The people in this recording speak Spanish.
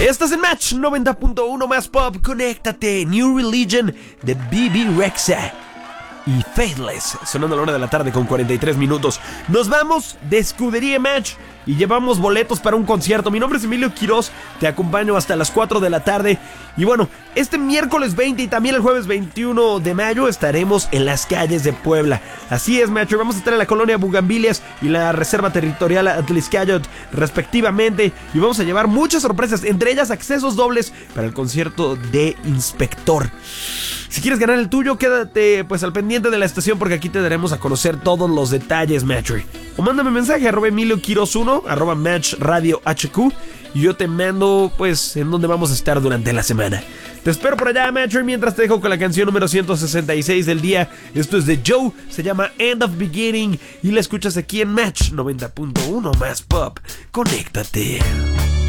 Estás en Match 90.1 más pop. Conéctate. New Religion de BB Rexha y Faithless, sonando a la 1 de la tarde con 43 minutos. Nos vamos de Escudería Match y llevamos boletos para un concierto. Mi nombre es Emilio Quiroz, te acompaño hasta las 4 de la tarde. Y bueno, este miércoles 20 y también el jueves 21 de mayo estaremos en las calles de Puebla. Así es, Match, vamos a estar en la colonia Bugambilias y la Reserva Territorial Atliscayot respectivamente. Y vamos a llevar muchas sorpresas, entre ellas accesos dobles para el concierto de Inspector. Si quieres ganar el tuyo, quédate pues al pendiente de la estación, porque aquí te daremos a conocer todos los detalles, Matchery. O mándame mensaje @EmilioQuiroz1, @Match Radio HQ, y yo te mando pues en dónde vamos a estar durante la semana. Te espero por allá, Matchery, mientras te dejo con la canción número 166 del día. Esto es de Joe, se llama End of Beginning y la escuchas aquí en Match 90.1 más pop. Conéctate.